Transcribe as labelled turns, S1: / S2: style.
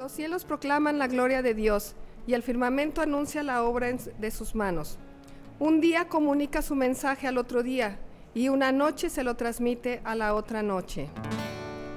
S1: Los cielos proclaman la gloria de Dios y el firmamento anuncia la obra de sus manos. Un día comunica su mensaje al otro día y una noche se lo transmite a la otra noche.